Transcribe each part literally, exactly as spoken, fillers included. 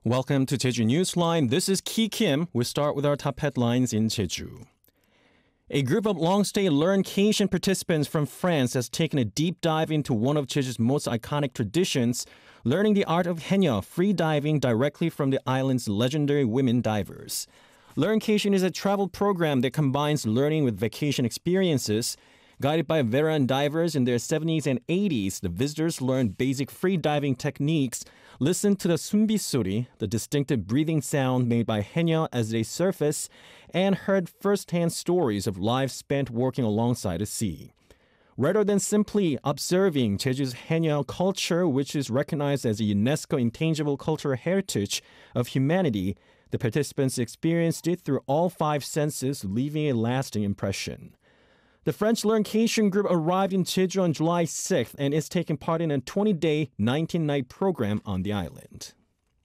Welcome to Jeju Newsline. This is Ki Kim. We start with our top headlines in Jeju. A group of long-stay Learncation participants from France has taken a deep dive into one of Jeju's most iconic traditions, learning the art of haenyeo, free diving directly from the island's legendary women divers. Learncation is a travel program that combines learning with vacation experiences. Guided by veteran divers in their seventies and eighties, the visitors learn basic free diving techniques, listen to the sunbisuri, the distinctive breathing sound made by haenyeo as they surface, and heard first-hand stories of lives spent working alongside the sea. Rather than simply observing Jeju's haenyeo culture, which is recognized as a UNESCO Intangible Cultural Heritage of Humanity, the participants experienced it through all five senses, leaving a lasting impression. The French Learncation group arrived in Jeju on July sixth and is taking part in a twenty-day, nineteen-night program on the island.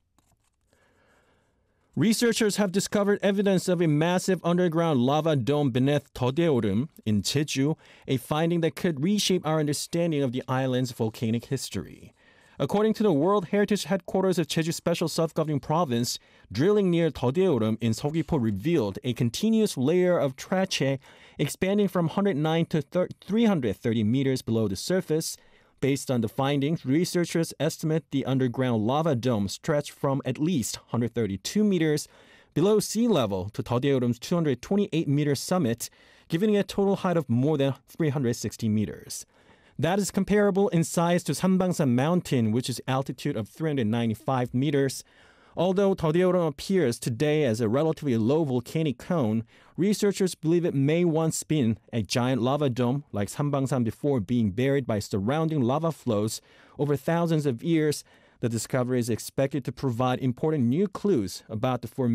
Researchers have discovered evidence of a massive underground lava dome beneath Deodeorum in Jeju, a finding that could reshape our understanding of the island's volcanic history. According to the World Heritage Headquarters of Jeju Special Self-Governing Province, drilling near Deodeorum in Seogwipo revealed a continuous layer of trachy expanding from one hundred nine to three hundred thirty meters below the surface. Based on the findings, researchers estimate the underground lava dome stretched from at least one hundred thirty-two meters below sea level to Deodeorum's two hundred twenty-eight meter summit, giving it a total height of more than three hundred sixty meters. That is comparable in size to Sanbangsan Mountain, which is altitude of three hundred ninety-five meters. Although Deodeorum appears today as a relatively low volcanic cone, researchers believe it may once been a giant lava dome like Sanbangsan before being buried by surrounding lava flows over thousands of years. The discovery is expected to provide important new clues about the formation